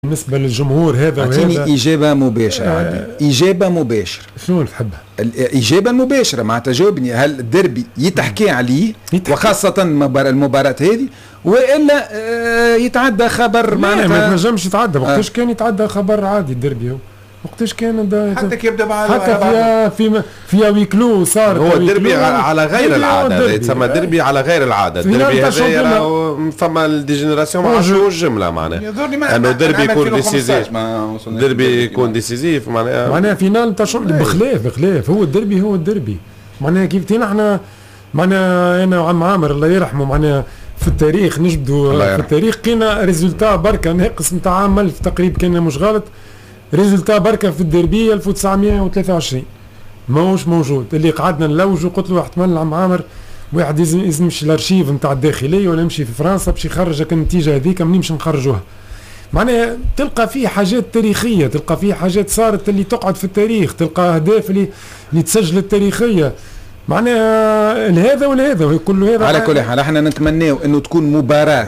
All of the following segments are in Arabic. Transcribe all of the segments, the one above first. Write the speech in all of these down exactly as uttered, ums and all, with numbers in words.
بالنسبة للجمهور هذا وهذا. أعطيني إجابة مباشرة. آه إجابة مباشرة. شنو تحبها؟ الإجابة المباشرة معناتها جاوبني، هل الدربي يتحكي عليه يتحكي. وخاصة المباراة هذه وإلا آه يتعدى خبر معناتها ما تنجمش يتعدى وقتاش آه. كان يتعدى خبر عادي الدربي هو وقتاش كان حتى كي يبدا مع حتى فيها في فيها ويكلو صار هو الدربي على غير العاده يتسمى دربي على غير العاده. الدربي هذا فما الديجينيراسيون مع شو الجمله معناها انه الدربي يكون ديسيزيف الدربي يكون ديسيزيف معناها معناها فينال تاع بخلاف بخلاف هو الدربي هو الدربي معناها كيف تينا احنا معناها انا وعم عامر الله يرحمه معناها في التاريخ نجبدوا في التاريخ كاين ريزولتا بركه ناقص نتاع عام ألف تقريبا كان مش غلط ريزولتا بركه في الدربيه ألف وتسعمائة وثلاثة وعشرين ماهوش موجود اللي قعدنا نلوجوا قلت له احتمال عم عامر واحد يزم يمشي الارشيف نتاع الداخليه ولا يمشي في فرنسا باش يخرجك النتيجه هذيك منيمش نخرجوها معناها تلقى فيه حاجات تاريخيه تلقى فيه حاجات صارت اللي تقعد في التاريخ تلقى اهداف اللي اللي تسجلت تاريخيه معناها هذا ولا هذا كل هذا على كل حال احنا نتمناو انه تكون مباراه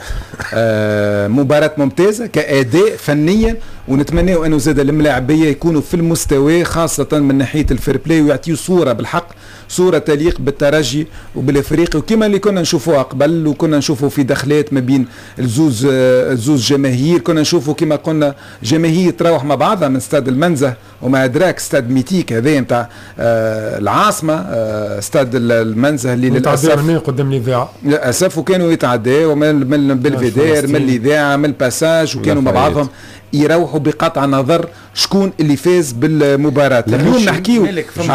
آه مباراه ممتازه كاداء فنيا ونتمناو انه زاد الملاعبيه يكونوا في المستوى خاصه من ناحيه الفير بلاي ويعطيوا صوره بالحق صوره تليق بالترجي وبالافريقي وكما اللي كنا نشوفوها قبل وكنا نشوفوا في دخلات ما بين الزوز الزوز جماهير كنا نشوفوا كما قلنا جماهير تروح مع بعضها من استاد المنزه وما ادراك استاد ميتيك هذا نتاع آه العاصمه آه استاد المنزه اللي للاسف قدام الاذاعه للاسف وكانوا يتعداوا من بالفيدير من الاذاعه من الباساج وكانوا مع بعضهم يروحوا بقطع نظر شكون اللي فاز بالمباراة. اليوم نحكيو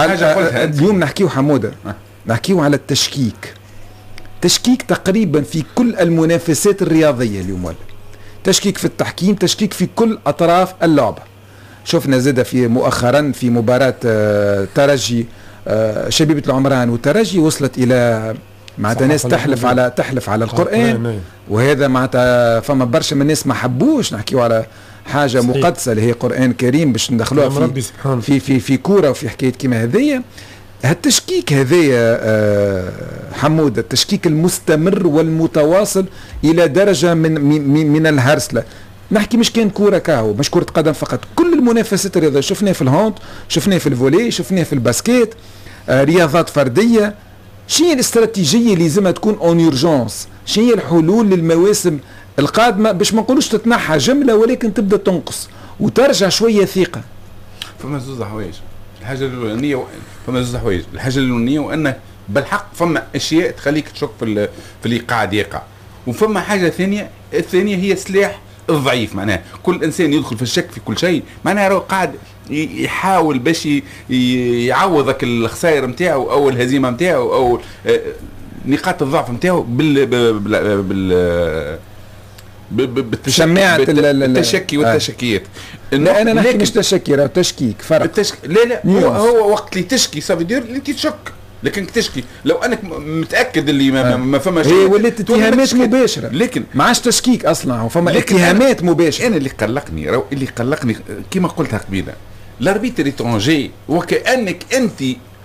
اليوم نحكيو حمودة نحكيو على التشكيك تشكيك تقريبا في كل المنافسات الرياضية اليوم ولا تشكيك في التحكيم تشكيك في كل أطراف اللعبة. شفنا زادة في مؤخرا في مباراة ترجي شبيبة العمران والترجي وصلت إلى معناتها ناس تحلف على تحلف على القرآن وهذا معناتها فما برشا من الناس ما حبوش نحكيو على حاجه صحيح. مقدسه اللي هي قرآن كريم باش ندخلوها في في في في كوره وفي حكايه كيما هذيا. هالتشكيك هذايا آه حمود التشكيك المستمر والمتواصل الى درجه من من, من الهرسله نحكي مش كان كوره كاهو مش كره قدم فقط كل المنافسات الرياضيه شفناه في الهوند شفناه في الفولي شفناه في الباسكيت آه رياضات فرديه. شنو الاستراتيجيه اللي لازمها تكون اون اورجونس شنو هي الحلول للمواسم القادمه باش ما نقولوش تتنحى جمله ولكن تبدا تنقص وترجع شويه ثقه. فما زوز حوايج الحاجه الاولانيه و... فما زوز حوايج الحاجه الاولانيه وان بالحق فما اشياء تخليك تشك في ال... في اللي قاعد يقع وفما حاجه ثانيه الثانيه هي سلاح الضعيف معناها كل انسان يدخل في الشك في كل شيء معناها راهو قاعد يحاول باش يعوضك الخسائر نتاعو او الهزيمه نتاعو او نقاط الضعف نتاعو بال بال, بال... بالشماعة التشكي والتشكيات. لا انا نحكي مش تشكي راه تشكيك فرق. التشك... لا لا هو, هو وقت اللي تشكي صافي دير اللي انت تشك لكن تشكي لو انك متاكد اللي ما, آه. ما فما شيء هي ولات اتهامات مباشره لكن ما عادش تشكيك اصلا فما اتهامات مباشره. انا اللي قلقني راهو اللي قلقني كما قلتها قبيله لاربيتر ايترونجي وكانك انت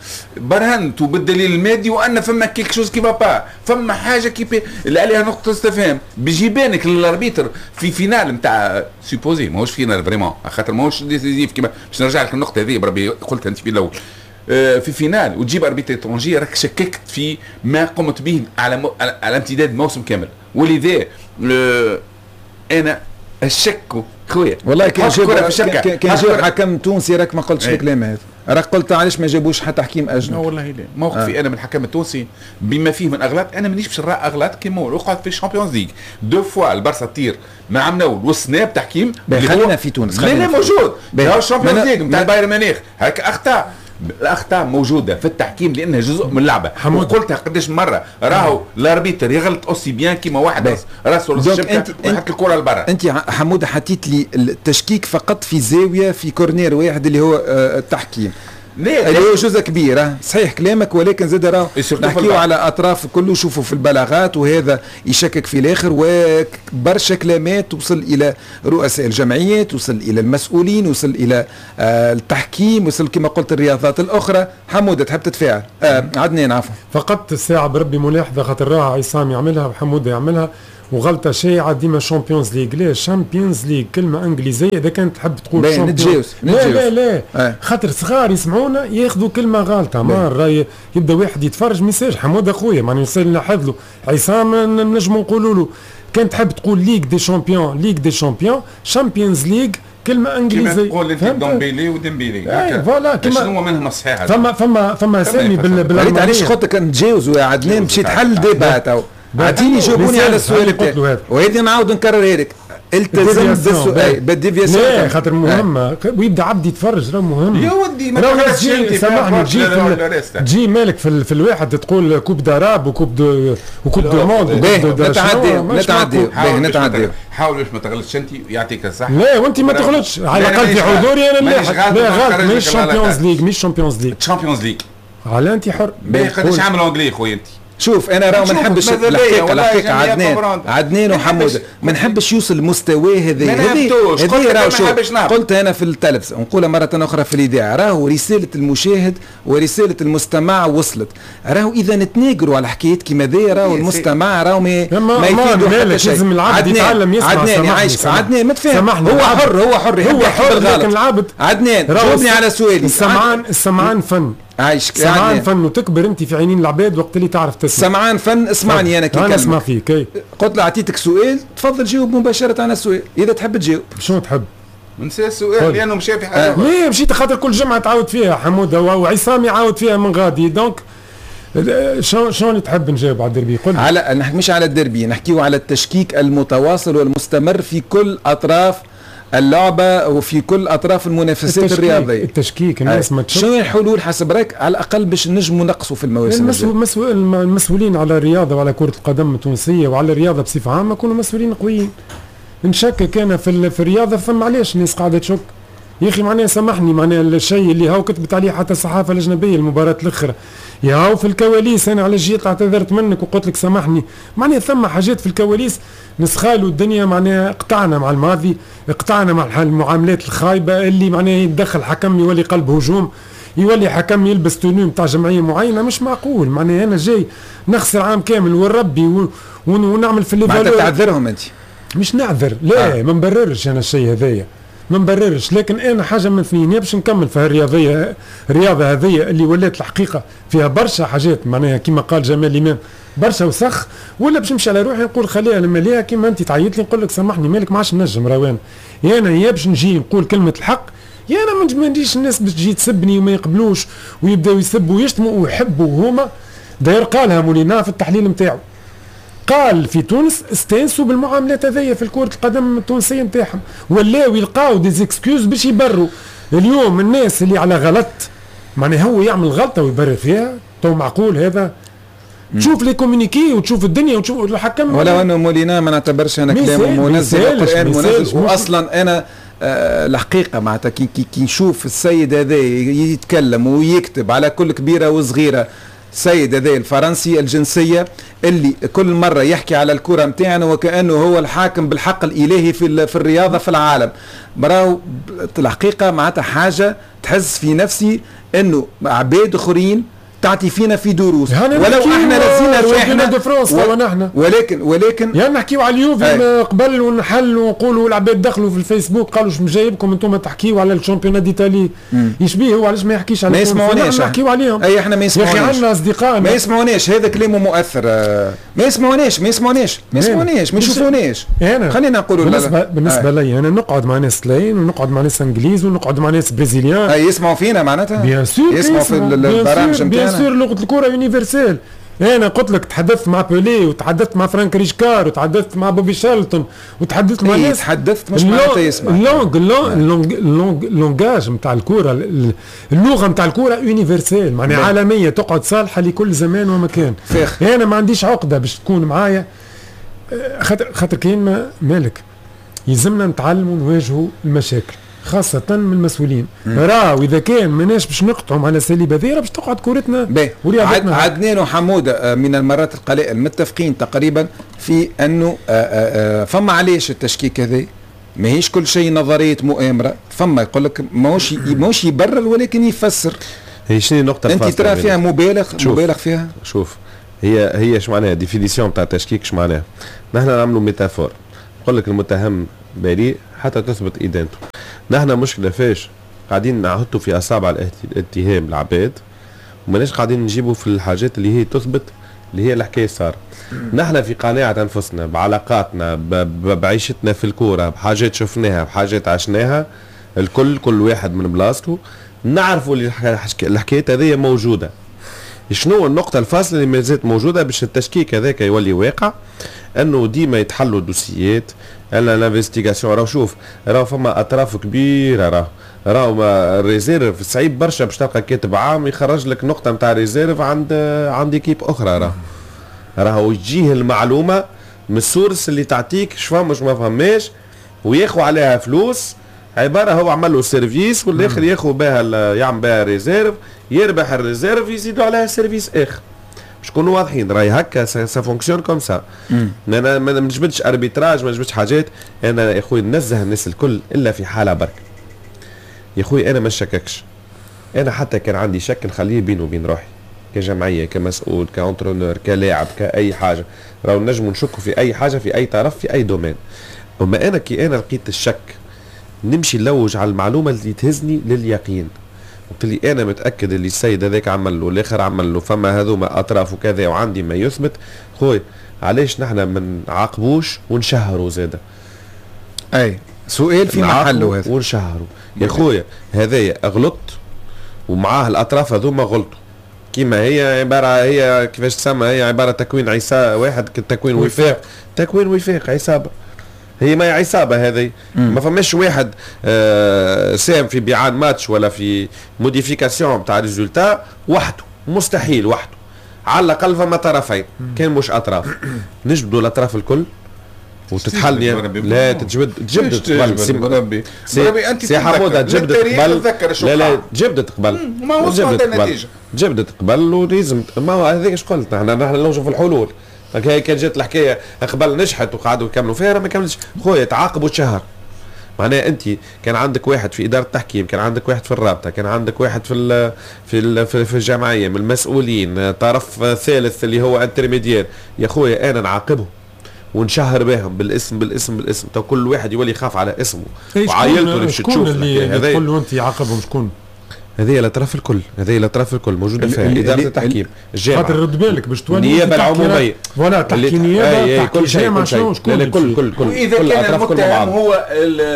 برهنت بالدليل المادي وان فما كيك شوز كي با فما حاجه كي اللي عليها نقطه استفهام بجيبانك للاربيتر في فينال نتاع سيبوزي ماهوش فينال فريمون خاطر ماهوش ديسيزيف كيما باش نرجع لك النقطه هذه بربي قلتها انت في الاول آه في فينال وتجيب اربيتر اترونجي راك شككت في ما قمت به على مو على, على امتداد موسم كامل ولذا آه انا الشك خويا والله كان جاب كان جاب حكم تونسي راك ما قلتش الكلام هذا راك قلت علاش ما جابوش حتى حكيم اجنبي. والله لا موقفي آه. انا من الحكم التونسي بما فيه من اغلاط انا مانيش باش نرى اغلاط كيما وقعت في الشامبيونز ليج دو فوا البارسا تطير مع منول والسناب تحكيم خلينا في تونس لا لا موجود هو الشامبيونز ليج نتاع البايرن ميونخ هاك اخطاء الاخطاء موجوده في التحكيم لانها جزء من اللعبه وقلتها قداش مره راهو الاربيتر يغلط اوسي بيان كيما واحد راسه الشبكه ويحط الكره لبرا. انت حموده حطيت لي التشكيك فقط في زاويه في كورنير واحد اللي هو التحكيم اللي هو جزء كبير صحيح كلامك ولكن زاد راه نحكيو على اطراف كله شوفوا في البلاغات وهذا يشكك في الاخر وبرشا كلامات توصل الى رؤساء الجمعيات وصل الى المسؤولين وصل الى آه التحكيم وصل كما قلت الرياضات الاخرى. حموده تحب تتفاعل آه عدنان عفوا فقدت الساعه بربي ملاحظه خاطر راها عصام يعملها وحموده يعملها وغلطه شائعه ديما شامبيونز ليغ. لا شامبيونز ليغ كلمه انجليزيه اذا كانت تحب تقول شامبيونز لا لا لا آه. خاطر صغار يسمعونا ياخذوا كلمه غلطه مره يبدا واحد يتفرج ميساج حمود اخويا ماني نوصل نلاحظ له عصام نجموا نقولوا له كان تحب تقول ليغ دي شامبيون ليغ دي شامبيون شامبيونز ليغ كلمه انجليزيه كما تقول انت دومبيلي وديمبيلي اي فوالا كما شنو منهم الصحيح فما فما فما اسامي بالالمانيه علاش خاطرك نتجاوزوا يا عدنان باش يتحل ديبا تو عطيني جاوبوني على السؤال بتاعي وهذه نعاود نكررها لك التزم بالسؤال بالديفياسيون لا خاطر مهمه ويبدا عبد يتفرج راه مهم يا ودي ما تخلصش انت سامحني تجي تجي مالك في, في الواحد تقول كوب داراب وكوب دو وكوب دو موند نتعدي نتعدي نتعدي حاول باش ما تغلطش انت يعطيك الصحه لا وانت ما تغلطش على الاقل في حضوري انا ملاحظ لا غلط مش شامبيونز ليغ مش شامبيونز ليغ شامبيونز ليغ على انت حر قداش عامل انجلي خويا انت شوف انا راه ما نحبش الحقيقه الحقيقه عدنان عدنان وحموده ما نحبش يوصل لمستواه هذا هذه هذه راه شوف قلت انا في التلفزه ونقولها مره اخرى في الاذاعه راهو رساله المشاهد ورساله المستمع وصلت راهو اذا نتناقروا على حكايات كيما ذي راهو المستمع راهو ما ما يفيدوا حتى شيء. لازم العبد يتعلم يسمع. عدنان يعيشك عدنان متفاهم هو حر هو حر هو حر لكن العبد عدنان جاوبني على سؤالي. السمعان السمعان فن عايشك سمعان فن وتكبر انت في عينين العباد وقت اللي تعرف تسمع. سمعان فن اسمعني انا كي انا اسمع فيك اي قلت له اعطيتك سؤال تفضل جاوب مباشره على السؤال اذا تحب تجاوب. شنو تحب؟ نسى السؤال لانه مشى في حاجه. ليه مشيت خاطر كل جمعه تعاود فيها حموده وعصام يعاود فيها من غادي دونك شلون شلون تحب نجاوب على الدربي؟ قل على نحكي مش على الدربي نحكيو على التشكيك المتواصل والمستمر في كل اطراف اللعبه وفي كل اطراف المنافسات الرياضيه. التشكيك الناس ما تشوف شنو الحلول حسب رايك على الاقل باش نجموا نقصوا في المواسم المسؤول المسؤولين على الرياضه وعلى كره القدم التونسيه وعلى الرياضه بصفه عامه يكونوا مسؤولين قويين. نشكك انا في في الرياضه فما علاش الناس قاعده تشك يا اخي معناها سامحني معناها الشيء اللي هاو كتبت عليه حتى الصحافه الاجنبيه المباراه الاخرى يا هاو في الكواليس انا على جيت اعتذرت منك وقلت لك سامحني معناها ثم حاجات في الكواليس نسخالوا الدنيا معناها قطعنا مع الماضي قطعنا مع المعاملات الخايبه اللي معناها يتدخل حكم يولي قلب هجوم يولي حكم يلبس تونيو نتاع جمعيه معينه مش معقول معناها انا جاي نخسر عام كامل ونربي ونعمل في اللي معناتها تعذرهم انت مش نعذر لا آه. ما نبررش انا الشيء هذايا ما نبررش لكن انا حاجه من اثنين باش نكمل في الرياضيه الرياضه هذه اللي ولات الحقيقه فيها برشا حاجات معناها كما قال جمال الامام برشا وسخ ولا باش نمشي على روحي نقول خليها لما ليها كيما انت تعيط لي نقول لك سامحني مالك ما عادش نجم روان يا انا يا باش نجي نقول كلمه الحق يا انا ما نجيش الناس باش تجي تسبني وما يقبلوش ويبداو يسبوا ويشتموا ويحبوا هما داير قالها مولينا في التحليل نتاعو قال في تونس استانسوا بالمعاملات هذيا في الكرة القدم التونسية نتاعهم ولاو يلقاو ديزيكسكيوز باش يبروا اليوم الناس اللي على غلط معناها هو يعمل غلطة ويبرر فيها تو معقول هذا تشوف لي كومونيكي وتشوف الدنيا وتشوف الحكم ولو انه مولينا ما نعتبرش انا كلامه منزل القرآن منزل واصلا انا آه الحقيقة معناتها كي, كي, كي نشوف السيد هذا يتكلم ويكتب على كل كبيرة وصغيرة السيد هذا الفرنسي الجنسية اللي كل مرة يحكي على الكرة متاعنا وكأنه هو الحاكم بالحق الإلهي في في الرياضة في العالم براو الحقيقة معناتها حاجة تحس في نفسي انه عباد اخرين تعطي فينا في دروس ولو احنا لازينا رواحنا و... ولكن ولكن يعني نحكيو على اليوفي قبل ونحل ونقولوا العباد دخلوا في الفيسبوك قالوا شو جايبكم انتم تحكيوا على الشامبيونات ديتالي يشبيه هو علاش ما يحكيش على ما يسمعوناش نحكيو عليهم اي احنا ما يسمعوناش يا اخي عندنا اصدقاء ما يسمعوناش هذا كلامه مؤثر ما يسمعوناش ما يسمعوناش ما يسمعوناش ما يشوفوناش خلينا نقولوا بالنسبه بالنسبه لي انا نقعد مع ناس لاين ونقعد مع ناس انجليز ونقعد مع ناس برازيليان اي يسمعوا فينا معناتها بيان سور يسمعوا في البرامج نتاعنا بيان سور لغه الكره يونيفرسال انا قلت لك تحدثت مع بيلي وتحدثت مع فرانك ريشكار وتحدثت مع بوبي شارلتون وتحدثت مع ناس تحدثت مش معناتها يسمع اللونج اللونج اللونج اللونجاج نتاع الكره اللغه نتاع الكره يونيفرسال معناها عالميه تقعد صالحه لكل زمان ومكان انا ما عنديش عقده باش تكون معايا خاطر خاطر كاين مالك يلزمنا نتعلموا نواجهوا المشاكل خاصة من المسؤولين راهو إذا كان ماناش باش نقطعوا على ساليب هذيرا باش تقعد كورتنا ورياضتنا. عدنان وحمودة من المرات القلائل متفقين تقريبا في أنه فما علاش التشكيك هذا ماهيش كل شيء نظرية مؤامرة فما يقول لك ماهوش ماهوش يبرر ولكن يفسر. هي شنو النقطة أنت ترى فيها مبالغ شوف. مبالغ فيها شوف هي هي اش معناها ديفينيسيون تاع التشكيك اش معناها؟ نحن نعملوا ميتافور، نقول لك المتهم بريء حتى تثبت ادانته. نحن مشكله فاش قاعدين نعهدوا في اصابع الاتهام العباد وماناش قاعدين نجيبوا في الحاجات اللي هي تثبت اللي هي الحكايه صار. نحن في قناعه انفسنا بعلاقاتنا بعيشتنا في الكوره بحاجات شفناها بحاجات عشناها الكل كل واحد من بلاصته نعرفوا اللي الحكايات هذه موجوده. شنو النقطه الفاصله اللي ما زالت موجوده باش التشكيك هذاك يولي واقع؟ انه ديما يتحلوا دوسيات الا الانفستيغاسيون. راهو شوف راهو فما اطراف كبيره راهو راهو الريزيرف صعيب برشا باش تلقى كاتب عام يخرج لك نقطه نتاع ريزيرف عند عند كيب اخرى. راهو راهو يجيه المعلومه من السورس اللي تعطيك شفماش ما فهماش وياخذ عليها فلوس. عباره هو عمل له سيرفيس والاخر ياخذ بها يعمل بها ريزيرف يربح الريزيرف يزيدوا عليها سيرفيس اخر. باش نكونوا واضحين راهي هكا سا فونكسيون كوم سا. انا ما نجبدش اربيتراج ما نجبدش حاجات. انا يا خويا ننزه الناس الكل الا في حاله برك. يا خويا انا ما نشككش. انا حتى كان عندي شك نخليه بيني وبين روحي كجمعيه كمسؤول كاونترونور كلاعب كاي حاجه. راهو نجموا نشكوا في اي حاجه في اي طرف في اي دومين. اما انا كي انا لقيت الشك نمشي نلوج على المعلومه اللي تهزني لليقين. قلت لي انا متاكد اللي السيد هذاك عمل له والاخر عمل له فما هذوما اطراف وكذا وعندي ما يثبت. خويا علاش نحن ما نعاقبوش ونشهروا زاده؟ اي سؤال في محله هذا ونشهروا. يا خويا هذايا غلط ومعاه الاطراف هذوما غلطوا كيما هي عباره هي كيفاش تسمى هي عباره تكوين عصا واحد تكوين وفاق تكوين وفاق عصابه. هي ما هي عصابه هذه. ما فماش واحد آه سام في بيعان ماتش ولا في موديفيكاسيون تاع ريزولتا وحده مستحيل وحده. على الاقل فما طرفين كان مش اطراف. نجبدوا الاطراف الكل وتتحل لا تجبد تجبد تقبل سي ربي ربي انت سي حموده تجبد تقبل لا لا جبدت قبل ما وصلت النتيجه جبدت قبل ولازم ما هو هذاك اش قلت نحن نحن نلوجوا في الحلول. هي كان جات الحكايه قبل نجحت وقعدوا يكملوا فيها ما كملتش. خويا تعاقبوا شهر معناها انت كان عندك واحد في اداره التحكيم كان عندك واحد في الرابطه كان عندك واحد في ال في ال في الجمعيه من المسؤولين طرف ثالث اللي هو انترميديير. يا خويا انا نعاقبهم ونشهر بهم بالاسم بالاسم بالاسم تو كل واحد يولي يخاف على اسمه وعائلته اللي تشوف اللي تقول له انت عاقبهم شكون؟ هذه الاطراف الكل هذه الاطراف الكل موجوده فيها اداره التحكيم الجامعه خاطر رد بالك باش تولي النيابه العموميه فوالا تحكي نيابه كل شيء شكون كل كل كل كل واذا كان المتهم هو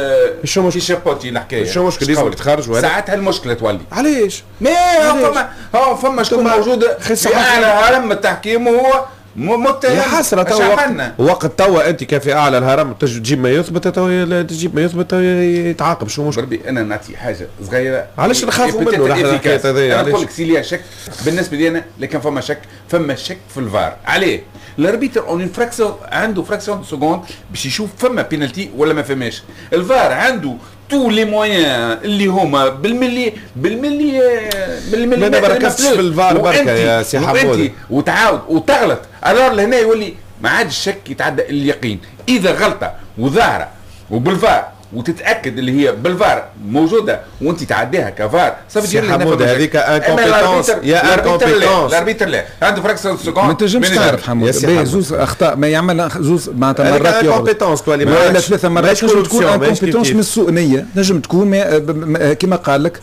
شو مشكل شابوتي الحكايه شو مشكل لازم تخرج ساعتها المشكله تولي علاش؟ ما فما هو فما شكون موجود في اعلى هرم التحكيم وهو متهم يا حسرة تو وقت, وقت توا انت كان في اعلى الهرم تجيب ما يثبت تو تجيب ما يثبت يتعاقب شو مشكل؟ بربي انا نعطي حاجه صغيره علاش نخافوا منه الحكايه هذه؟ انا نقول لك سي ليا شك بالنسبه لي انا لكن فما شك فما شك في الفار عليه الاربيتر اون فراكسيون عنده فراكسيون سكوند باش يشوف فما بينالتي ولا ما فماش. الفار عنده تو لي مويان اللي هما بالملي بالملي بالملي ما بركزتش في الفار بركه يا سي حمود وتعاود وتغلط الار لهنا يولي ما عادش الشك يتعدى اليقين. اذا غلطه وظاهره وبالفار وتتاكد اللي هي بالفار موجوده وانت تعديها كفار سي حمود هذيك انكومبيتونس يا انكومبيتونس الاربيتر لا عنده فراكسيون سكوند ما تنجمش تعرف حمود زوز اخطاء ما يعمل زوز معناتها مرات انكومبيتونس تولي ولا ثلاثه مرات تنجم تكون انكومبيتونس من سوء نيه نجم تكون كما قال لك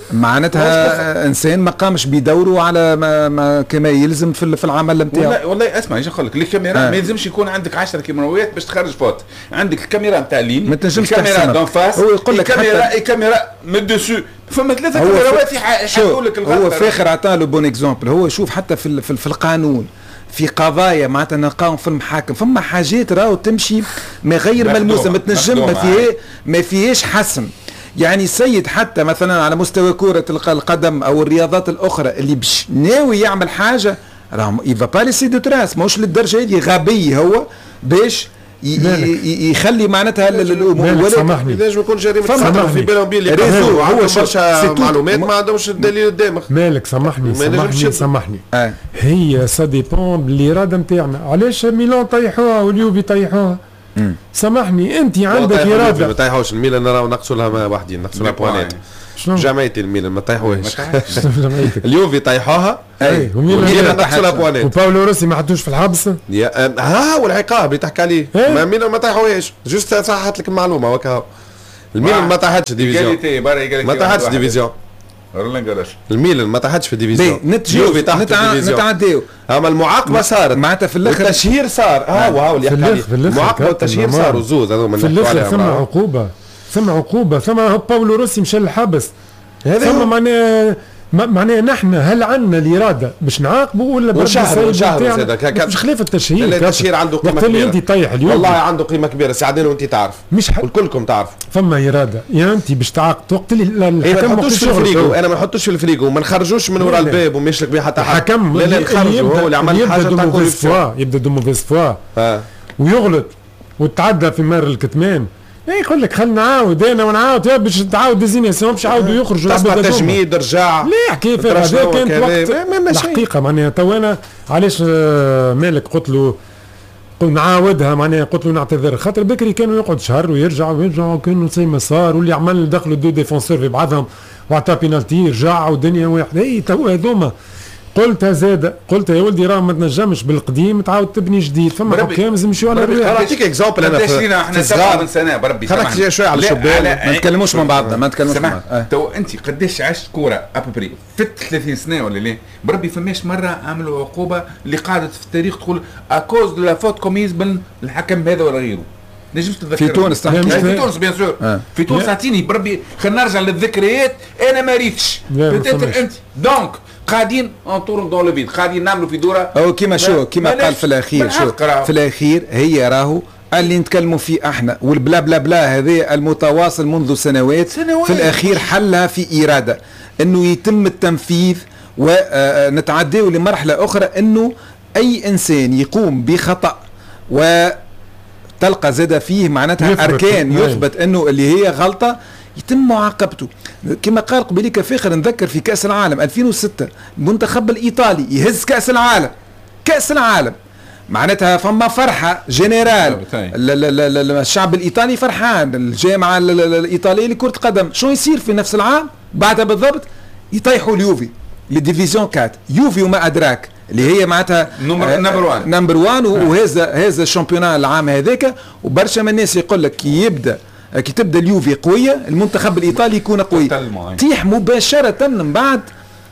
معناتها انسان ما قامش بدوره على ما, ما كما يلزم في, في العمل نتاعو. والله والله اسمع ايش نقول لك الكاميرا آه. ما يلزمش يكون عندك عشرة كاميرات باش تخرج فوت. عندك الكاميرا نتاع لين ما تنجمش الكاميرا دون فاس هو يقول لك الكاميرا اي كاميرا من دسو فما ثلاثه كاميرات يحكوا لك الغلطه. هو فاخر عطاه له بون اكزومبل. هو شوف حتى في, في, في القانون في قضايا معناتها نلقاهم في المحاكم فما حاجات راهو تمشي ما غير ملموسه ما تنجم ما فيها ما فيهاش حسم. يعني سيد حتى مثلا على مستوى كرة القدم او الرياضات الاخرى اللي باش ناوي يعمل حاجه راه يفا با ليسي دو تراس ماهوش للدرجه هذه غبي هو باش يخلي معناتها الامور. سامحني لازم يكون جريمه تصرف في بالهم بيه اللي هو برشا معلومات ما عندهمش الدليل الدامغ. مالك سامحني سامحني سامحني هي سا ديبون بالاراده نتاعنا. علاش ميلان طيحوها واليوفي طيحوها سامحني انت عندك اراده. ما طيحوش الميلان راهو نقصوا لها واحدين، نقصوا لها بوانات. جمعيه الميلان ما طيحوهاش. اليوفي طيحوها اي وميلان نقصوا لها بوانات. وباولو روسي ما حطوش في الحبس. ها هو العقاب اللي تحكي عليه. ما ميلان ما طيحوهاش، جوست صححت لك المعلومه وكا. الميلان ما طاحتش ديفيزيون. ما طاحتش ديفيزيون. الميلان ما طاحتش في الديفيزيون. اليوفي طاحت في الديفيزيون. نتعداو. اما المعاقبه صارت معناتها في الاخر التشهير صار. ها وهاو اللي يحكي عليه. المعاقبه والتشهير صاروا زوز هذوما في الاخر ثم عقوبه ثم عقوبه ثم باولو روسي مشى للحبس. ثم معناها معناها نحن هل عندنا الاراده باش نعاقبوا ولا باش نشهروا؟ مش خلاف التشهير. التشهير عنده قيمه كبيره. انت طيح اليوم والله عنده قيمه كبيره سعدين وانت تعرف مش ح... والكلكم تعرفوا فما اراده يا انت باش تعاقب وقت اللي الحكم ما نحطوش في الفريقو. انا ما نحطوش في الفريقو وما نخرجوش من وراء الباب وما يشلك بيه حتى حد. الحكم لا لا نخرجوا هو اللي عمل حاجه تاع كوريبسيون. يبدا دو موفيز فوا ويغلط وتعدى في مر الكتمان. اي يقول لك خلينا نعاود انا ونعاود باش تعاود ديزينيسيون باش يعاودوا يخرجوا تصنع تجميد رجع. لا كيف هذا كانت وقت الحقيقه معناها تو انا علاش مالك قلت له نعاودها معناها قلت له نعتذر خاطر بكري كانوا يقعد شهر ويرجع ويرجع وكانوا زي ما صار واللي عمل دخلوا دو ديفونسور في بعضهم وعطى بينالتي رجع ودنيا واحده. اي تو هذوما قلتها زاد قلت يا ولدي راه ما تنجمش بالقديم تعاود تبني جديد. فما حكام لازم يمشيو على الرياضه. نعطيك اكزومبل انا في احنا سبعة من سنه بربي خليك شويه على الشباب ما نتكلموش من بعضنا ما نتكلموش من بعض. تو انت قداش عشت كوره ابري في ثلاثين سنه ولا ليه بربي فماش مره عملوا عقوبه اللي قعدت في التاريخ تقول اكوز دو لا فوت كوميز بين الحكم هذا ولا غيره. نجمش تتذكر في تونس تحكي في تونس بيان سور آه. في تونس اعطيني بربي خلينا نرجع للذكريات انا ما ريتش بتاتر انت دونك قاعدين انطور دون لو فيد قاعدين نعملوا في دوره او كيما شو كيما قال في الاخير شو في الاخير هي راهو اللي نتكلموا فيه احنا والبلا بلا بلا هذا المتواصل منذ سنوات, سنوات في الاخير حلها في اراده انه يتم التنفيذ ونتعداو لمرحله اخرى انه اي انسان يقوم بخطا و تلقى زاد فيه معناتها اركان يثبت انه اللي هي غلطه يتم معاقبته. كما قال قبيلك فاخر نذكر في كاس العالم ألفين وستة المنتخب الايطالي يهز كاس العالم كاس العالم معناتها فما فرحه جنرال الشعب الايطالي فرحان الجامعه الايطاليه لكره قدم. شو يصير في نفس العام بعدها بالضبط يطيحوا اليوفي لديفيزيون أربعة يوفي وما ادراك اللي هي معناتها نمبر واحد نمبر واحد وهذا هذا الشامبيونان العام هذاك. وبرشا من الناس يقول لك كي يبدا كي تبدا اليوفي قويه المنتخب الايطالي يكون قوي تيح مباشره من بعد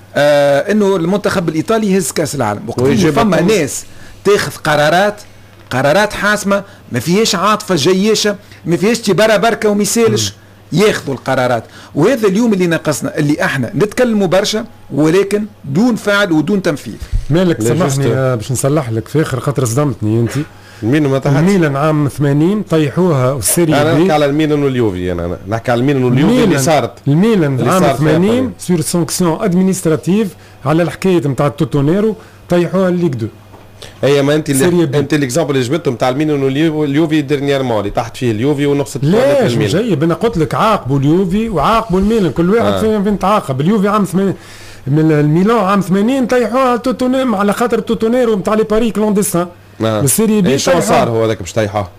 آه انه المنتخب الايطالي يهز كاس العالم. فما ناس تاخذ قرارات قرارات حاسمه ما فيهاش عاطفه جياشه ما فيهاش تبرا بركه وميسالش ياخذوا القرارات. وهذا اليوم اللي ناقصنا اللي احنا نتكلموا برشا ولكن دون فعل ودون تنفيذ. مالك سامحني آه باش نصلح لك في اخر خاطر صدمتني انت. الميلان ما طاحتش. الميلان عام ثمانين طيحوها والسيري بي. انا نحكي على الميلان واليوفي انا نحكي على الميلان واليوفي اللي صارت. الميلان عام ثمانين سور سانكسيون ادمينستراتيف على الحكايه نتاع التوتونيرو طيحوها الليغ دو. اي ما انت اللي انت الاكزامبل اللي جبته نتاع الميلان واليوفي ديرنييرمون اللي تحت فيه اليوفي ونقصت لا مش جايب. انا قلت لك عاقبوا اليوفي وعاقبوا الميلان كل واحد آه. فين فين تعاقب. اليوفي عام ثمانين من الميلان عام ثمانين طيحوها التوتونيرو على خاطر التوتونيرو نتاع لي باري كلونديسان. آه. السيري بي شو صار هو هذاك باش طيحوه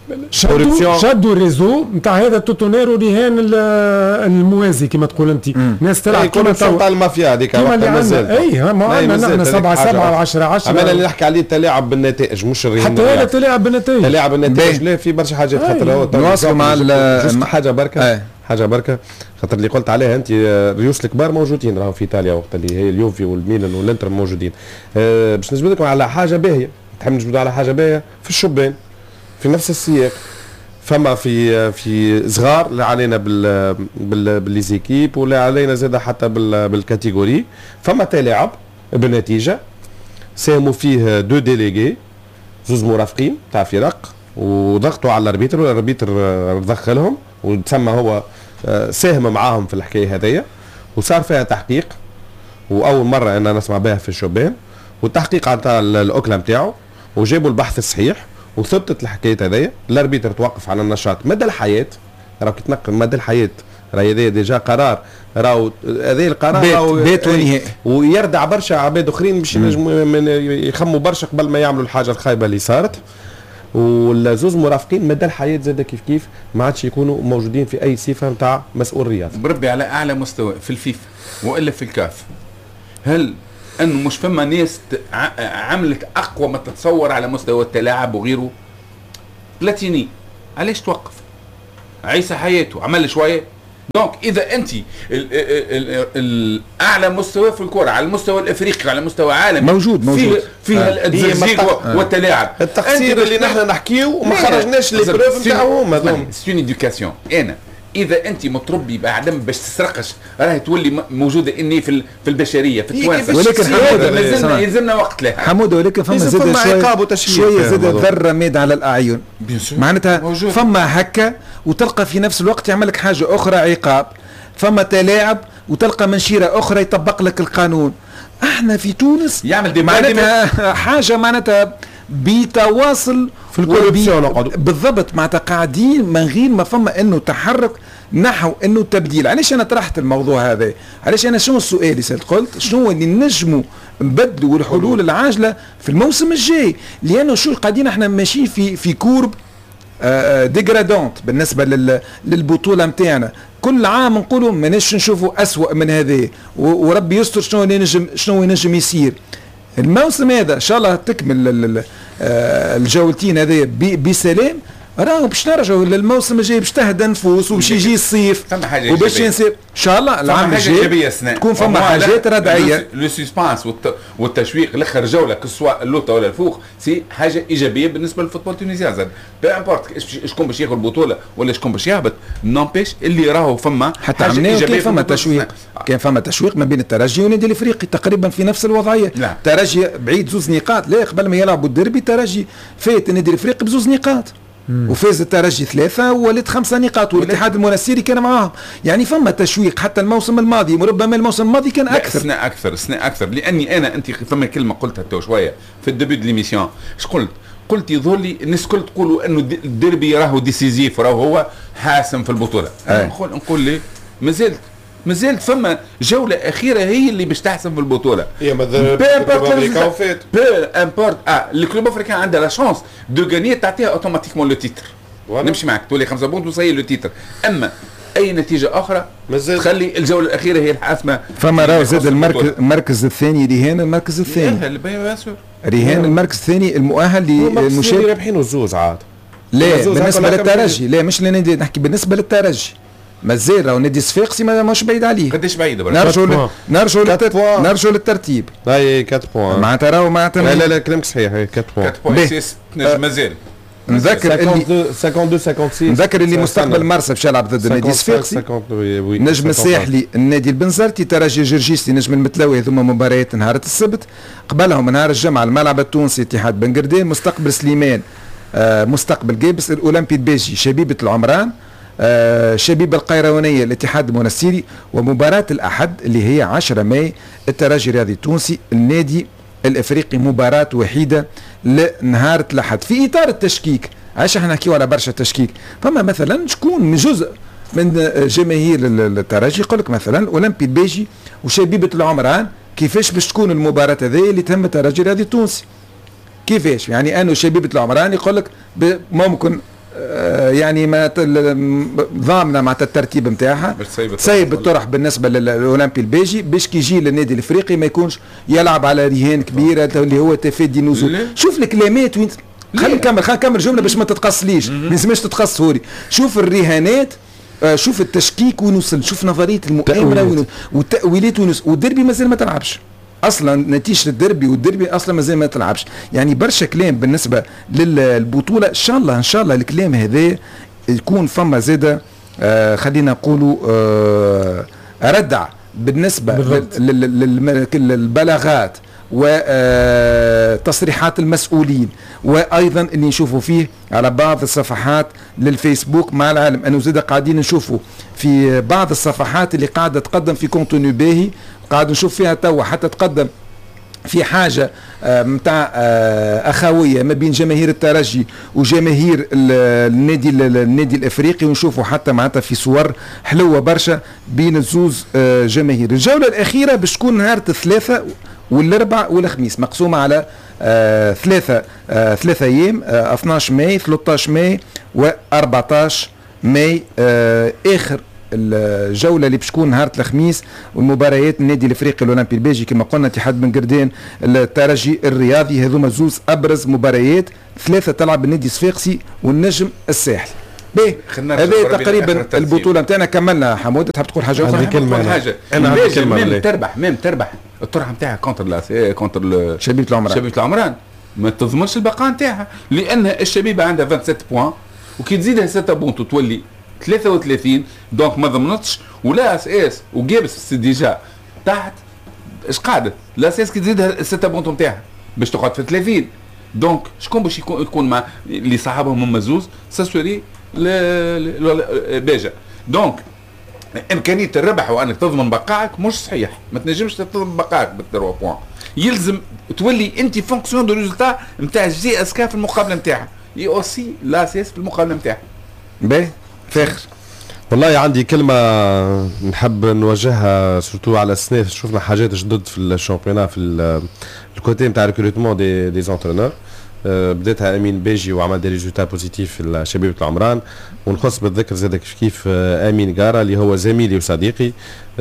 شدوا شدوا الريزو نتاع هذا التوتونيرو رهان الموازي كما تقول انت. ناس تلعب كما تاع المافيا هذيك وقتها مازال. اي ما عندنا نحن سبعة سبعة وعشرة عشرة. اما اللي نحكي عليه التلاعب بالنتائج مش الرهان. حتى هذا التلاعب بالنتائج تلاعب بالنتائج لا في برشا حاجات خاطر هو نواصلوا مع حاجه بركه حاجه بركه خاطر اللي قلت عليها انت الريوس الكبار موجودين راهو في ايطاليا وقت اللي هي اليوفي والميلان والانتر موجودين. أه باش نجبد لكم على حاجه باهيه تحب نجبد على حاجه باهيه في الشبان في نفس السياق. فما في في صغار اللي علينا بال بال بالليزيكيب ولا علينا زاد حتى بال بالكاتيجوري. فما تلاعب بنتيجه ساهموا فيه دو ديليغي زوز مرافقين تاع فرق وضغطوا على الاربيتر والاربيتر دخلهم وتسمى هو ساهم معاهم في الحكايه هذيا وصار فيها تحقيق. واول مره انا نسمع بها في الشبان والتحقيق على الاكله نتاعو وجابوا البحث الصحيح وثبتت الحكايه هذيا. الاربيتر توقف على النشاط مدى الحياه. راهو كي تنقل مدى الحياه راهي هذا ديجا قرار راهو هذا القرار راهو بيت ونهائي ويردع برشا عباد اخرين باش ينجموا يخموا برشا قبل ما يعملوا الحاجه الخايبه اللي صارت. والزوز مرافقين مدى الحياه زاد كيف كيف ما عادش يكونوا موجودين في اي صفه نتاع مسؤول رياضي. بربي على اعلى مستوى في الفيفا والا في الكاف، هل انه مش فما ناس عملت اقوى ما تتصور على مستوى التلاعب وغيره؟ بلاتيني علاش توقف؟ عيسى حياته عمل شويه. دونك اذا انت الاعلى مستوى في الكره على المستوى الافريقي على مستوى عالمي موجود موجود فيه آه. التزييق آه. والتلاعب، التقصير اللي نحن نحكيو وما خرجناش لي بروف نتاعهم هذوما. سي اون اديوكاسيون. انا اذا انت متربي بعدم باش تسرقش راهي تولي موجوده اني في في البشريه في التوانسه، ولكن حموده يلزمنا وقت لها حموده، ولكن فما زاد شويه شويه زاد ذره ميد على الاعين معناتها فما هكا وتلقى في نفس الوقت يعمل لك حاجه اخرى عقاب، فما تلاعب وتلقى منشيره اخرى يطبق لك القانون. احنا في تونس يعمل معناتها حاجه معناتها بتواصل في الكوربسيون بالضبط، معناتها قاعدين من غير ما فما انه تحرك نحو انه تبديل. علاش انا طرحت الموضوع هذا؟ علاش انا شنو السؤال اللي سألت قلت شنو اللي نجموا نبدلوا الحلول العاجله في الموسم الجاي؟ لانه شو قاعدين احنا ماشيين في في كورب ديغرادونت بالنسبه للبطوله نتاعنا. كل عام نقولوا ماناش نشوفوا اسوأ من هذا، وربي يستر شنو ينجم شنو ينجم يصير. الموسم هذا ان شاء الله تكمل الجولتين هذه بسلام، راهو باش نرجعوا للموسم الجاي باش تهدى نفوس وباش يجي الصيف وباش ينصير ان شاء الله العام الجاي تكون فما حاجات ردعيه. لو سسبانس والتشويق لاخر جوله كسوا اللوطه ولا الفوق سي حاجه ايجابيه بالنسبه للفوتبول التونسي. زاد بي امبورت شكون باش ياخذ البطوله ولا شكون باش يهبط، نومبيش اللي راهو فما حتى عملنا كان فما تشويق، كان فما تشويق ما بين الترجي والنادي الافريقي تقريبا في نفس الوضعيه. الترجي بعيد زوز نقاط، لا قبل ما يلعبوا الديربي الترجي فات النادي الافريقي بزوز نقاط وفاز الترجي ثلاثة وولد خمسة نقاط والاتحاد المنستيري كان معاهم. يعني فما تشويق حتى الموسم الماضي، وربما الموسم الماضي كان أكثر. سنة أكثر سنة أكثر لأني أنا أنت فما كلمة قلتها تو شوية في الدبي دو ليميسيون. اش قلت؟ قلت يظهر لي الناس الكل تقولوا أنه الديربي راهو ديسيزيف راهو هو حاسم في البطولة. أنا نقول نقول لي مازلت مازالت فما جولة أخيرة هي اللي باش تحسم في البطولة. هي مازال افريقيا وفات. بو امبورت اه الكلوب افريقيا عندها لا شانس دو غاني تعطيها اوتوماتيكمون لو تيتر. نمشي معك تولي خمسة بونت وصاي لو تيتر، اما اي نتيجة أخرى تخلي الجولة الأخيرة هي الحاسمة. فما راهو زاد المركز المركز الثاني رهان المركز الثاني. رهان المركز الثاني المؤهل للمشاركة. رابحين الزوز عاد. لا بالنسبة للترجي، لا مش للنادي، نحكي بالنسبة للترجي. مازال راهو نادي الصفاقسي مش بعيد عليه. قداش بعيد؟ نرجعوا نرجعوا نرجعوا للترتيب. اي أربعة بوان. معناتها راهو معناتها لا لا لا كلامك صحيح. أربعة بوان. أربعة بوان نجم مازال. نذكر اللي اثنين وخمسين خمسة وستين نذكر اللي مستقبل مرسى باش يلعب ضد النادي الصفاقسي. نجم الساحلي النادي البنزرتي، ترجي جرجيسي، نجم المتلوي. هذوما مباريات نهار السبت. قبلهم نهار الجمعه الملعب التونسي اتحاد بن قردان، مستقبل سليمان، آه مستقبل جابس، الاولمبي الباجي، شبيبه العمران، آه شبيبه القيروانيه، الاتحاد المنستيري. ومباراه الاحد اللي هي عشرة ماي الترجي الرياضي التونسي النادي الافريقي، مباراه وحيده لنهار الاحد. في اطار التشكيك، عايش احنا نحكيو على برشا تشكيك، فما مثلا شكون من جزء من جماهير الترجي يقول لك مثلا الاولمبي الباجي وشبيبه العمران كيفاش باش تكون المباراه هذه اللي تهم الترجي الرياضي التونسي. كيفاش يعني انا وشبيبه العمران يقول لك ممكن آه يعني ما ضامنه مع الترتيب نتاعها تسيب الطرح بالنسبه للاولمبي الباجي باش كي يجي للنادي الافريقي ما يكونش يلعب على رهان كبيره اللي هو تفادي نزول. شوف الكلمات وين، خلينا نكمل خلينا نكمل جمله باش ما تتقصليش، ما لازمش تتقص هوري. شوف الرهانات، آه شوف التشكيك وين وصل، شوف نظريه المؤامره والتاويلات وين وصل. والدربي مازال ما تلعبش اصلا، نتيجه الدربي والدربي اصلا مازال ما تلعبش. يعني برشا كلام بالنسبه للبطوله. ان شاء الله ان شاء الله الكلام هذا يكون فما زاده آه خلينا نقولوا آه ردع بالنسبه للبلاغات وتصريحات المسؤولين، وايضا اللي نشوفوا فيه على بعض الصفحات للفيسبوك مع العلم انه زاد قاعدين نشوفوا في بعض الصفحات اللي قاعده تقدم في كونتوني باهي، قاعد نشوف فيها توا حتى تقدم في حاجه متاع اخويه ما بين جماهير الترجي وجماهير النادي النادي الافريقي، ونشوفوا حتى معناتها في صور حلوه برشا بين الزوز جماهير. الجوله الاخيره باش تكون نهار الثلاثاء والاربع والخميس، مقسومه على آه ثلاثة آه ثلاثة أيام آه اثناش ماي ثلاثة عشر ماي و أربعطاش ماي آه آخر الجوله اللي باش تكون نهار الخميس والمباريات النادي الافريقي الاولمبي البيجي كما قلنا اتحاد بن قردان الترجي الرياضي هذوما زوز ابرز مباريات ثلاثه تلعب النادي الصفاقسي والنجم الساحلي. باهي هذا تقريبا البطوله نتاعنا. كملنا حمود تحب تقول حاجه اخرى؟ كلمه حاجه انا ميم تربح ميم تربح الطرح نتاعها كونتر لا كونتر شبيبه العمران شبيبه العمران ما تضمنش البقاء نتاعها لان الشبيبه عندها سبعة وعشرين بوان وكي تزيدها ستة بونت وتولي ثلاثة وثلاثين دونك ما ضمنتش ولا اس اس وجابس ديجا تحت اش قاعده لا اس اس كي تزيدها ستة بونت نتاعها باش تقعد في ثلاثين دونك شكون باش يكون, يكون مع اللي صاحبهم هما زوز ساسوري باجا دونك امكانيه الربح وانك تضمن بقائك مش صحيح ما تنجمش تضمن بقائك بالثلاث بوان يلزم تولي انت فونكسيون دو ريزولتا نتاع جي اس كا في المقابله نتاعها اي اوسي لا اس اس في المقابله نتاعها. باهي فاخر والله عندي كلمة نحب نوجهها سورتو على السنة شفنا حاجات جدد في الشامبيونا في الكوتي نتاع ريكروتمون دي دي زونترونور بداتها امين باجي وعمل دي ريزولتا بوزيتيف في شبيبة العمران ونخص بالذكر زاد كيف امين قارة اللي هو زميلي وصديقي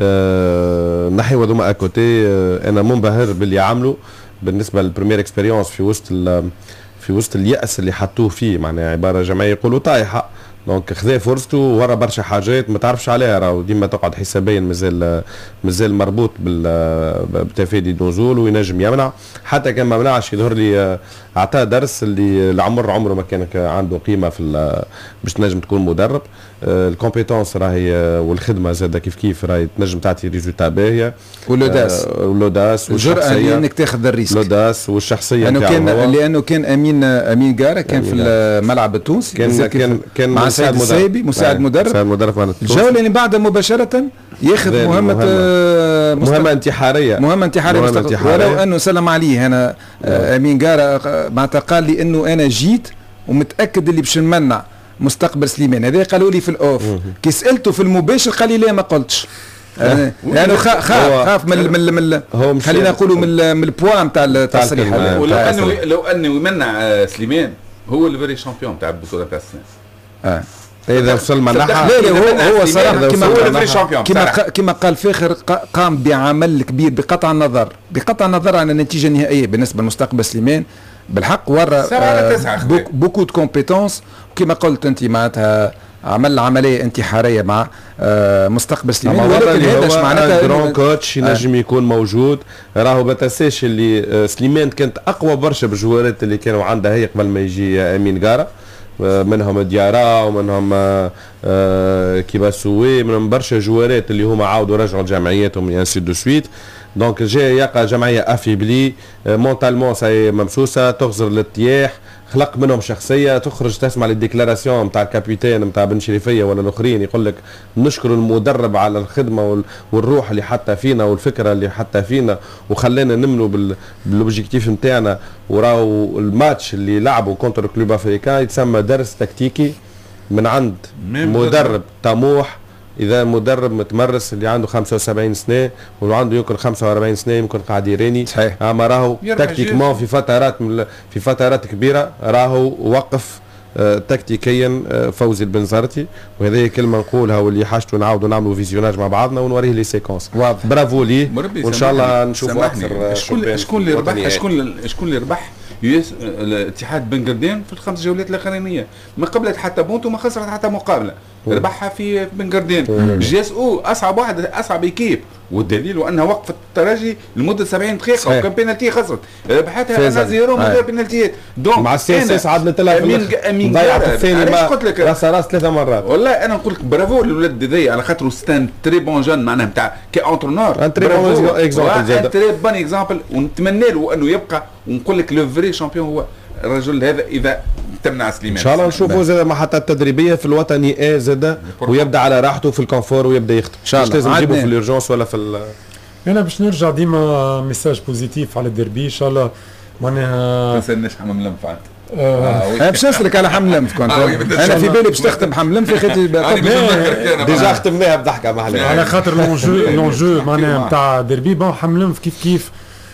نحي هذوما اكوتي انا منبهر باللي عملوا بالنسبة للبريمير اكسبيريونس في وسط في وسط اليأس اللي حطوه فيه معناها عبارة جماعية يقولوا طايحة دونك خذا فرصته ورا برشا حاجات ما تعرفش عليها راهو ديما تقعد حسابيا مازال مازال مربوط بتفادي النزول وينجم يمنع حتى كان ما منعش يظهر لي اعطاه درس اللي العمر عمره ما كان عنده قيمه في باش تنجم تكون مدرب الكومبيتونس راهي والخدمه زاد كيف كيف راهي تنجم تعطي ريزولتا باهيه ولوداس ولوداس والجرأه اللي انك تاخذ الريسك لوداس والشخصيه لانه كان لانه كان امين امين قاره كان في الملعب التونسي كان كان كان مع سيد السايبي مساعد مدرب مساعد مدرب الجوله اللي بعدها مباشره ياخذ مهمه مهمه, مهمة انتحاريه مهمه انتحاريه ولو انه سلم عليه انا امين قاره معناتها قال لي انه انا جيت ومتاكد اللي باش نمنع مستقبل سليمان هذا قالوا لي في الاوف كي سالته في المباشر قال لي لا ما قلتش لانه يعني خاف خاف من من من خلينا نقولوا من من البوان نتاع التصريح ولو انه لو انه يمنع سليمان هو الفيري شامبيون تاع البطوله تاع السنه اه اذا وصل منحها لا لا هو هو صراحه كما كما كما قال فاخر قام بعمل كبير بقطع النظر بقطع النظر عن النتيجه النهائيه بالنسبه لمستقبل سليمان بالحق ورا بوكو دو كومبيتونس وكما قلت انت معناتها عمل عمليه انتحاريه مع مستقبل سليمان ولكن هذا معناتها جرون كوتش ينجم يكون موجود راهو ما تنساش اللي سليمان كانت اقوى برشا بالجوارات اللي كانوا عندها هي قبل ما يجي امين قاره منهم ديارا ومنهم كيبا سوي منهم برشا جوارات اللي هما عاودوا رجعوا لجمعياتهم انسي دو سويت دونك جاي يلقى جمعيه افيبلي مونتالمون ساي ممسوسه تغزر للتياح خلق منهم شخصيه تخرج تسمع للديكلاراسيون نتاع الكابيتان نتاع بن شريفيه ولا الاخرين يقول لك نشكر المدرب على الخدمه والروح اللي حتى فينا والفكره اللي حتى فينا وخلانا نمنوا بالاوبجيكتيف نتاعنا وراو الماتش اللي لعبوا كونتر كلوب افريكان يتسمى درس تكتيكي من عند مدرب طموح. اذا مدرب متمرس اللي عنده خمسة وسبعين سنه واللي عنده يمكن خمسة وأربعين سنه يمكن قاعد يراني صحيح اما راهو تكتيكمون في فترات في فترات كبيره راهو وقف آه تكتيكيا آه فوزي البنزرتي وهذه كلمه نقولها واللي حاجته نعاودوا نعملوا فيزيوناج مع بعضنا ونوريه لي سيكونس برافو ليه وان شاء الله نشوفوا اكثر. شكون شكون اللي ربح شكون شكون اللي ربح الاتحاد بن قردان في الخمس جولات الاخرانيه ما قبلت حتى بونت وما خسرت حتى مقابله ربحها في بن قردان جي اس او اصعب واحد اصعب ايكيب والدليل وانها وقفت الترجي لمده سبعين دقيقه وكان بينالتي خسرت ربحتها انا زيرو من غير بينالتيات دونك مع السياسه عدلت لها امين ضيعت الثاني راس راس ثلاثه مرات والله انا نقول لك برافو للولد ذي على خاطر ستان تري بون جون معناها نتاع كي اونترونور ان تري بون اكزومبل زاد تري بون اكزومبل ونتمنى له انه يبقى ونقول لك لو فري شامبيون هو الرجل هذا اذا تمنع سليمان ان شاء الله نشوفوا زاد محطات تدريبيه في الوطني اي زاد ويبدا على راحته في الكونفور ويبدا يخدم ان شاء الله لازم نجيبه في اليورجونس ولا في انا باش نرجع ديما ميساج بوزيتيف على الديربي ان شاء الله معناها ما تنساش حمام لمف عاد انا باش نسلك على حمل لمف كنت انا في بالي باش تختم حمل لمف يا اخي ديجا ختمناها بضحكه مع على خاطر لونجو لونجو معناها نتاع ديربي بون حمل لمف كيف كيف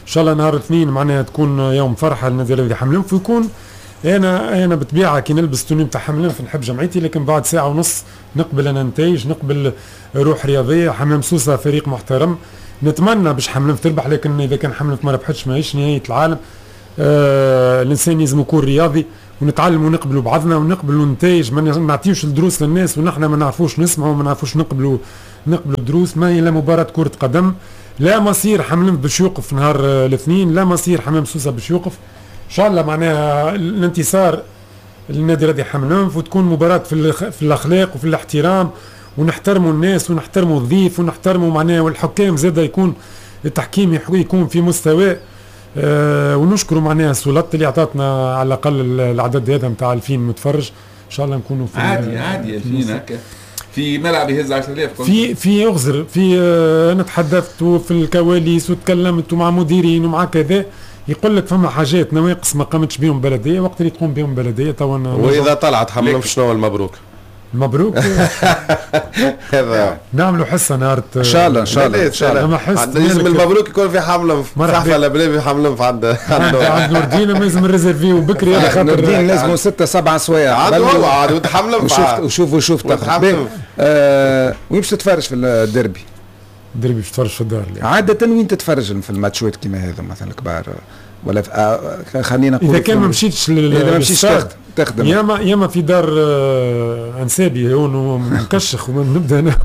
شاء الله نهار الاثنين معناها تكون يوم فرحه للنادي الرياضي حملنف، ويكون انا انا بطبيعه كي نلبس توني نتاع حملنف نحب جمعيتي، لكن بعد ساعه ونص نقبل انا نتائج، نقبل روح رياضيه. حملنف سوسه فريق محترم، نتمنى باش حملنف تربح، لكن اذا كان حملنف ما ربحتش ماهيش نهايه العالم. آه الانسان لازم يكون رياضي، ونتعلم ونقبلوا بعضنا ونقبلوا نتائج، ما نعطيوش الدروس للناس ونحن ما نعرفوش نسمعوا وما نعرفوش نقبلوا نقبلوا الدروس. ما هي لا مباراه كره قدم، لا مصير حملنف باش يوقف نهار الاثنين، لا مصير حمام سوسه باش يوقف. ان شاء الله معناها الانتصار للنادي الرياضي حملنف، وتكون مباراه في, في الاخلاق وفي الاحترام، ونحترموا الناس ونحترموا الضيف ونحترموا معناها، والحكام زاده يكون التحكيم يكون في مستوى. أه ونشكروا معناها سولات اللي اعطتنا على الاقل العدد هذا نتاع ألفين متفرج. ان شاء الله نكونوا في عادي عادي ألفين هكا في ملعب يهز عشرة آلاف. في في يغزر في آه انا تحدثت في الكواليس وتكلمت مع مديرين ومع كذا، يقول لك فما حاجات نواقص ما قامتش بهم بلديه، وقت اللي تقوم بهم بلديه توا. واذا طلعت حملنف شنو المبروك؟ مبروك. هذا نعملوا حصه نهار ان شاء الله ان شاء الله ان شاء الله. انا حس لازم المبروك يكون في حملنف صحفه لبلاد في حملنف عند عند نوردين، لازم نريزيرفيو بكري على خاطر نوردين لازم ستة سبعة سوايع عاد هو عاد وتحملنف. وشوف وشوف وشوف تاخذ آه وين باش تتفرج في الديربي؟ الديربي باش تتفرج في الدار عاده. وين تتفرج في الماتشات كيما هذا مثلا كبار ولا آه خلينا نقول اذا كان ما مشيتش اذا ما مشيتش تخدم ياما ياما في دار آه انسابي هون مكشخ ونبدا انا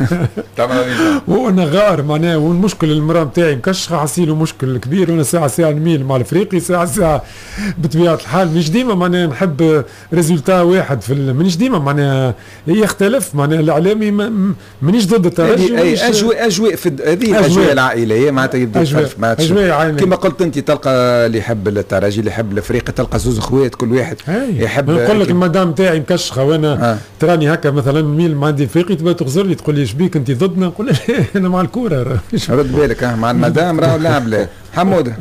وانا غار معناها، والمشكل المراه نتاعي مكشخه حصيله مشكل كبير، وانا ساعه ساعه نميل مع الافريقي، ساعه ساعه بطبيعه الحال مش ديما معناها نحب ريزولتا واحد في مانيش ديما معناها يختلف معناها الاعلامي مانيش ضد الترجي. اي اجواء اجواء في هذه الاجواء العائليه معناتها يبدا في ماتش كما قلت انت، تلقى اللي يحب الترجي اللي يحب الافريقي، تلقى زوز اخوات كل واحد يحب. نقول لك المدام تاعي مكشخه وانا آه. تراني هكا مثلا ميل مع عندي افريقي تبغى تغزر لي تقول لي شبيك انت ضدنا، نقول لها انا مع الكوره. رد بالك مع المدام راهو لاعب. لا حموده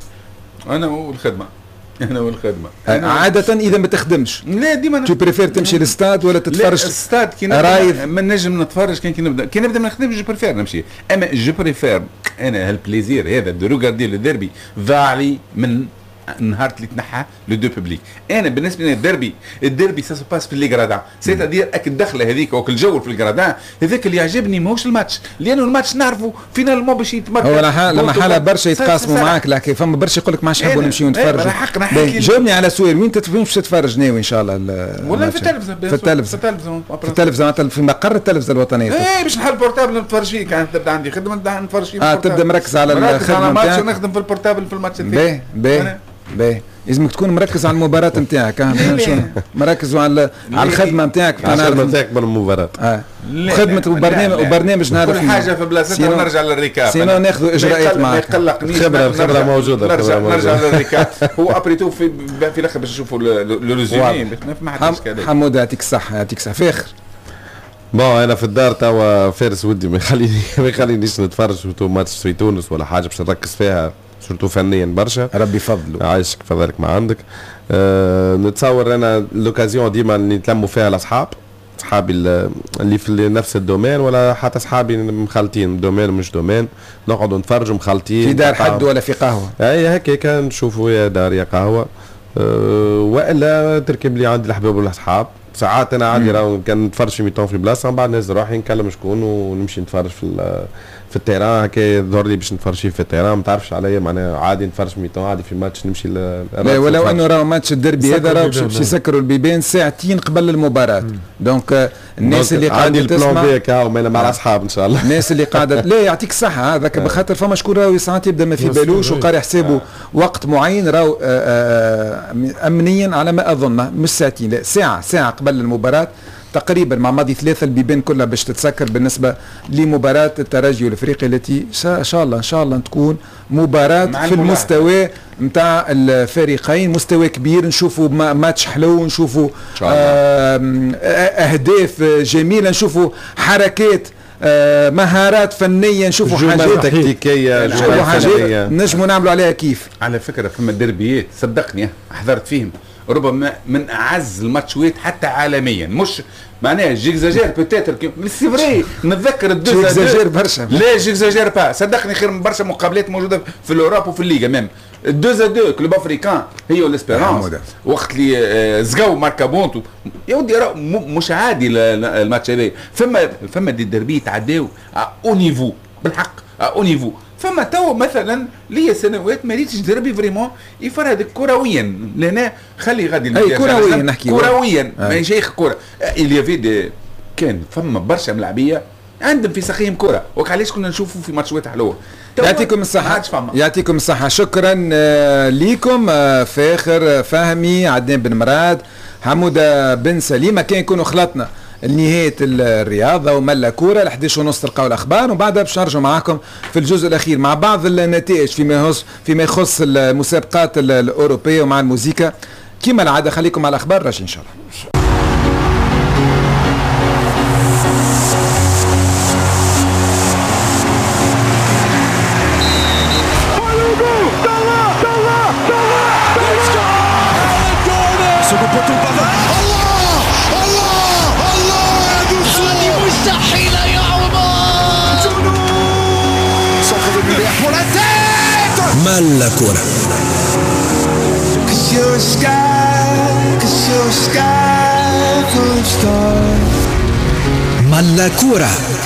انا والخدمه انا والخدمه عاده اذا ما تخدمش لا ديما تو بريفير تمشي للستاد ولا تتفرج؟ الستاد كي نبدا ما نجم نتفرج، كان كي نبدا كي نبدا ما نخدمش جو بريفير نمشي، اما جو بريفير انا هالبليزير هذا دو روغاردي لو ديربي ضاعلي من نهار اللي تنحى لو دو بوبليك. انا بالنسبه لي الديربي الديربي سا سو باس في لي غرادان، سيتادير اك الدخله هذيك وك الجو في الغرادان هذاك اللي يعجبني ماهوش الماتش، لانه الماتش نعرفوا فينال مو باش يتمركز. هو لما حاله برشا يتقاسموا معاك، لكن فما برشا يقول لك ما نحبوا نمشيو نتفرجوا. جاوبني على سؤال، وين باش تتفرج ناوي ان شاء الله؟ ولا في التلفزه في التلفزه في التلفزه في مقر التلفزه الوطنيه. ايه باش نحل البورتابل نتفرج فيه، كانت تبدا عندي خدمه نبدا نتفرج فيه. اه تبدا مركز على الخدمه نتاعك، نخدم في البورتابل في الماتش الثاني. باهي باهي لازمك تكون مركز على المباراة نتاعك، مركز على على الخدمة نتاعك. أنا نتاعك من المباراة. اه خدمة وبرنامج وبرنامج نعرف كل حاجة في بلاصتها ونرجع للركاب. سينو ناخذوا إجراءات معك. ما يقلقنيش. الخبرة الخبرة موجودة. نرجع نرجع للركاب. هو أبريتو في في الآخر باش نشوفوا لو ريزومي ما حدش كذا. حمود يعطيك الصحة يعطيك الصحة. فاخر. بون انا في الدار توا فارس ودي ما يخليني ما يخلينيش نتفرج في ماتش في تونس ولا حاجة باش نركز فيها سورتو فنيا برشا. ربي يفضلوا. عايشك فضلك ما عندك. أه نتصور انا لوكازيون ديما اللي نتلموا فيها الاصحاب، اصحابي اللي في نفس الدومين ولا حتى اصحابي مخلطين دومين مش دومين، نقعدوا نتفرجوا مخلطين في دار حد ولا في قهوه. اي هكاك نشوفوا يا دار يا قهوه. أه والا تركب لي عندي الاحباب والاصحاب. ساعات انا عادي راهو كان نتفرج في ميتون في بلاصه، من بعد نهز روحي نكلم شكون ونمشي نتفرج في في التيران. هكا يظهر لي باش نتفرج في التيران، ما تعرفش عليا معناها عادي نتفرج في ميتون عادي في الماتش نمشي. لا ولو انه راهو ماتش الدربي هذا راهو باش يسكروا البيبان ساعتين قبل المباراه. دونك الناس اللي قاعده تسمع عندي البلان كاو مع الاصحاب ان شاء الله. الناس اللي قاعده لا يعطيك الصحه هذاك بخاطر فما شكون راهو ساعات يبدا ما في بالوش وقاري حسابه وقت معين راهو امنيا على ما اظن مش ساعتين لا ساعه ساعه قبل المباراه تقريبا مع ماضي ثلاثة البيبان كلها باش تتسكر بالنسبة لمباراة الترجي والافريقي التي ان شاء الله ان شاء الله تكون مباراة في المستوى نتاع الفريقين، مستوى كبير، نشوفوا ماتش حلو، نشوفوا اهداف جميلة، نشوفوا حركات آه مهارات فنيه، نشوفوا حاجات تكتيكيه، نشوفوا حاجات نجموا نعملوا عليها كيف. على فكره فما دربيات صدقني حضرت فيهم ربما من اعز الماتشوات حتى عالميا، مش معناها جيكزاجير بوتيتر سي فري. نتذكر الدوزا جيكزاجير برشا، لا جيكزاجير با، صدقني خير من برشا مقابلات موجوده في الاوروب وفي الليغا ميم. الدوزا دو كلوب افريكان هي والاسبيرونس وقت اللي زقاو ماركا بونتو يا ودي مش عادي الماتش هذا. فما فما دي ديربي تعداو او نيفو بالحق او نيفو. فما تو مثلا ليا سنوات ما ريتش دربي فريمون يفرهدك كرويا، لهنا خلي غادي اي كرويا نحكي كرويا ما شيخ كره اللي في كان فما برشا ملاعبيه عندهم في ساقيهم كره، وعلاش كنا نشوفوا في ماتشات حلوه. يعطيكم الصحة، يعطيكم الصحة، شكرا ليكم فاخر فهمي، عدنان بن مراد، حمودة بن سليمة. كان يكونوا خلطنا لنهاية الرياضة وملا كورة ل احداش ونص تلقاو الأخبار، وبعدها باش نرجعوا معاكم في الجزء الأخير مع بعض النتائج فيما يخص فيما يخص المسابقات الأوروبية ومع الموسيقى كما العادة. خليكم على الأخبار راجعين إن شاء الله. مال كورة. مال كورة.